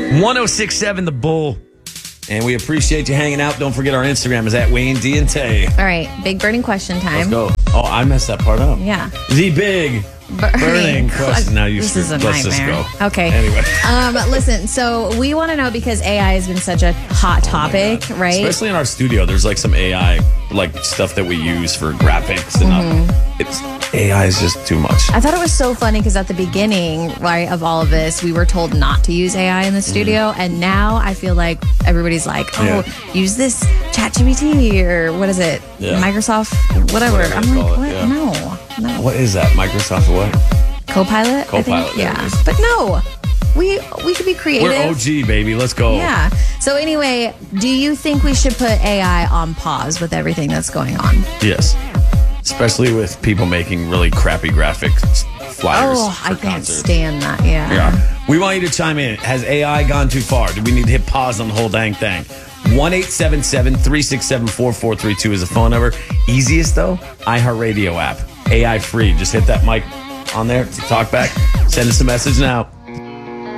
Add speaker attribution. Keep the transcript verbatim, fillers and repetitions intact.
Speaker 1: one oh six point seven The Bull. And we appreciate you hanging out. Don't forget our Instagram is at Wayne D and Tay.
Speaker 2: All right, big burning question time.
Speaker 1: Let's go. Oh, I messed that part up.
Speaker 2: Yeah.
Speaker 1: The big burning, burning question. Now you
Speaker 2: This is a
Speaker 1: Let's
Speaker 2: nightmare.
Speaker 1: just go.
Speaker 2: Okay.
Speaker 1: Anyway.
Speaker 2: Um, listen, so we want to know because A I has been such a hot topic,
Speaker 1: Oh
Speaker 2: right?
Speaker 1: Especially in our studio, there's like some A I, like stuff that we use for graphics, and
Speaker 2: Mm-hmm.
Speaker 1: uh, it's A I is just too much.
Speaker 2: I thought it was so funny because at the beginning, right, of all of this, we were told not to use A I in the studio,
Speaker 1: Mm-hmm.
Speaker 2: and now I feel like everybody's like, "Oh,
Speaker 1: Yeah.
Speaker 2: use this ChatGPT or what is it,
Speaker 1: Yeah.
Speaker 2: Microsoft, whatever."
Speaker 1: Whatever
Speaker 2: I'm
Speaker 1: they
Speaker 2: like,
Speaker 1: call it,
Speaker 2: "What?
Speaker 1: yeah.
Speaker 2: No, no."
Speaker 1: What is that? Microsoft what?
Speaker 2: Copilot. I think?
Speaker 1: Copilot, there it
Speaker 2: yeah.
Speaker 1: is.
Speaker 2: But no, we we could be creative.
Speaker 1: We're O G, baby. Let's go.
Speaker 2: Yeah. So anyway, do you think we should put A I on pause with everything that's going on?
Speaker 1: Yes. Especially with people making really crappy graphic flyers
Speaker 2: Oh,
Speaker 1: for
Speaker 2: I can't
Speaker 1: concerts.
Speaker 2: stand that. Yeah.
Speaker 1: Yeah. We want you to chime in. Has A I gone too far? Do we need to hit pause on the whole dang thing? one eight seven seven, three six seven, four four three two is the phone number. Easiest, though, iHeartRadio app. A I free. Just hit that mic on there to talk back. Send us a message now.